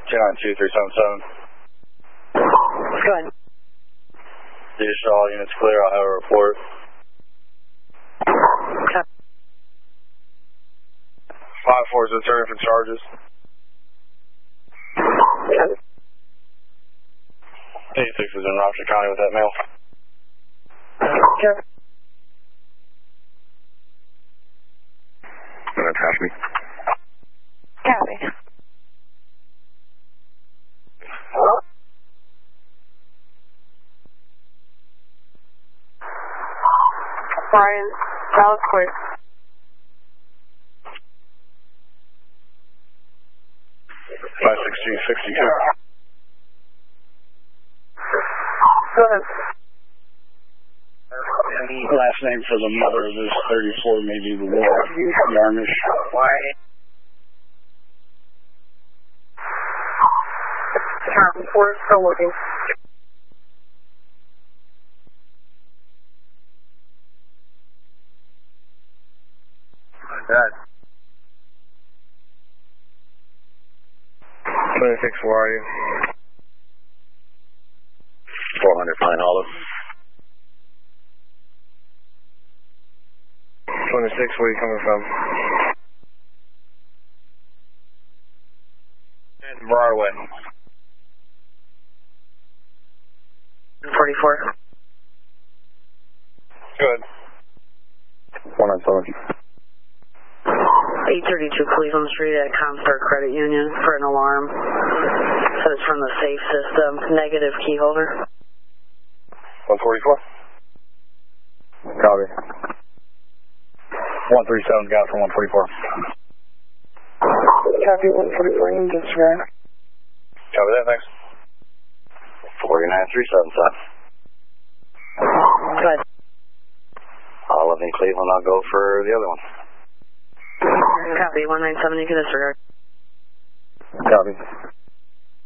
292-377. Go ahead. Dish, all units clear. I'll have a report. Copy. 5-4 is returning for charges. Copy. 86 is in Rochester County with that mail. Copy. Attach me. Copy. Brian, that was clear. $560-62. Go ahead. Last name for the mother of this 34, maybe the Yarmish. We're still looking. Dad. 26, where are you? 400 Pine Hollow. 26, where are you coming from? Broadway. 44. Good. 197. 832 Cleveland Street at Comstar Credit Union for an alarm. So it's from the safe system. Negative key holder. 144. Copy. 137 got from 144. Copy 144 in disregard. Copy that, thanks. 4937, son. Go ahead. I'll live in Cleveland, I'll go for the other one. Copy 197, you can disregard. Copy.